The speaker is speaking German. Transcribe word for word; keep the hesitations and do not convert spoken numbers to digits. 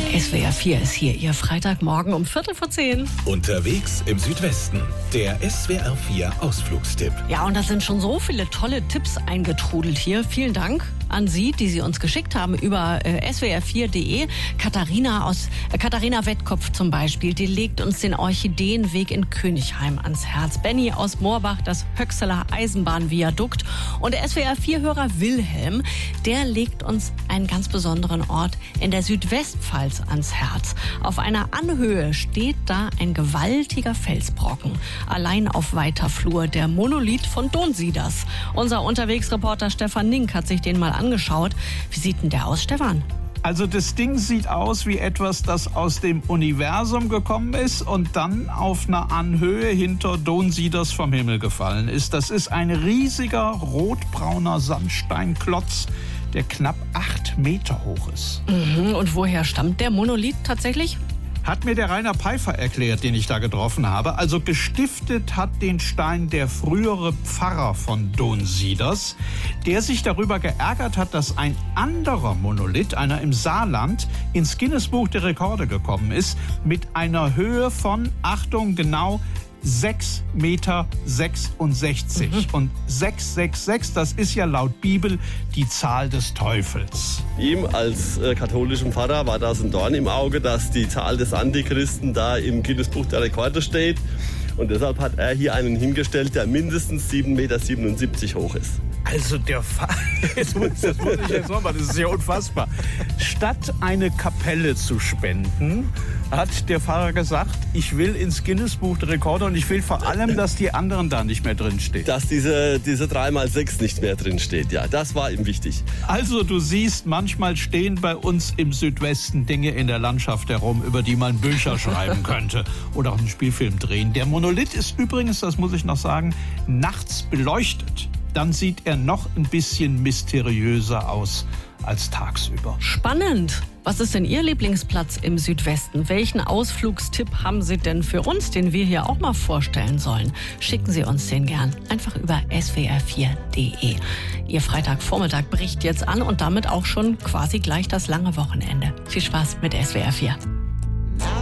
S W R vier ist hier, Ihr Freitagmorgen um Viertel vor zehn. Unterwegs im Südwesten, der S W R vier Ausflugstipp. Ja, und da sind schon so viele tolle Tipps eingetrudelt hier. Vielen Dank an Sie, die Sie uns geschickt haben über äh, S W R vier punkt de. Katharina aus äh, Katharina Wettkopf zum Beispiel, die legt uns den Orchideenweg in Königheim ans Herz. Benny aus Moorbach, das Höxeler Eisenbahnviadukt. Und der S W R vier-Hörer Wilhelm, der legt uns einen ganz besonderen Ort in der Südwestpfalz ans Herz. Auf einer Anhöhe steht da ein gewaltiger Felsbrocken. Allein auf weiter Flur, der Monolith von Donsieders. Unser Unterwegsreporter Stefan Nink hat sich den mal angeschaut. Wie sieht denn der aus, Stefan? Also das Ding sieht aus wie etwas, das aus dem Universum gekommen ist und dann auf einer Anhöhe hinter Donsieders vom Himmel gefallen ist. Das ist ein riesiger rotbrauner Sandsteinklotz, der knapp acht Meter hoch ist. Mhm. Und woher stammt der Monolith tatsächlich? Hat mir der Rainer Peifer erklärt, den ich da getroffen habe. Also gestiftet hat den Stein der frühere Pfarrer von Donsieders, der sich darüber geärgert hat, dass ein anderer Monolith, einer im Saarland, ins Guinness-Buch der Rekorde gekommen ist, mit einer Höhe von, Achtung, genau sechs Meter sechsundsechzig. Mhm. Und sechs sechs sechs, das ist ja laut Bibel die Zahl des Teufels. Ihm als äh, katholischem Pfarrer war das ein Dorn im Auge, dass die Zahl des Antichristen da im Guinness-Buch der Rekorde steht. Und deshalb hat er hier einen hingestellt, der mindestens sieben Meter siebenundsiebzig hoch ist. Also der Pfarrer, das muss ich jetzt nochmal, das ist ja unfassbar. Statt eine Kapelle zu spenden, hat der Pfarrer gesagt, ich will ins Guinness-Buch der Rekorde und ich will vor allem, dass die anderen da nicht mehr drinstehen. Dass diese, diese drei mal sechs nicht mehr drinsteht, ja, das war ihm wichtig. Also du siehst, manchmal stehen bei uns im Südwesten Dinge in der Landschaft herum, über die man Bücher schreiben könnte oder auch einen Spielfilm drehen. Der Monolith ist übrigens, das muss ich noch sagen, nachts beleuchtet. Dann sieht er noch ein bisschen mysteriöser aus als tagsüber. Spannend. Was ist denn Ihr Lieblingsplatz im Südwesten? Welchen Ausflugstipp haben Sie denn für uns, den wir hier auch mal vorstellen sollen? Schicken Sie uns den gern einfach über S W R vier punkt de. Ihr Freitagvormittag bricht jetzt an und damit auch schon quasi gleich das lange Wochenende. Viel Spaß mit S W R vier.